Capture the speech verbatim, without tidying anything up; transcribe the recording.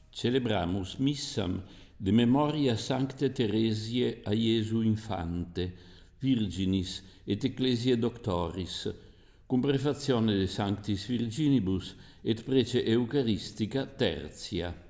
Celebramus missam de memoria Sancte Theresie a Iesu Infante, Virginis et Ecclesiae Doctoris, cum prefazione de Sanctis Virginibus et prece Eucharistica tertia.